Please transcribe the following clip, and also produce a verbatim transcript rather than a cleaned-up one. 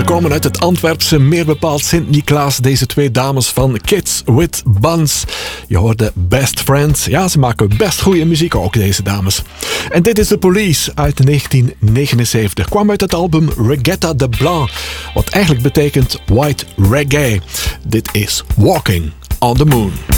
komen uit het Antwerpse, meer bepaald Sint-Niklaas. Deze twee dames van Kids with Buns. Je hoorde Best Friends. Ja, ze maken best goede muziek ook, deze dames. En dit is The Police uit negentien negenenzeventig. Kwam uit het album Regatta de Blanc, wat eigenlijk betekent White Reggae. Dit is Walking on the Moon.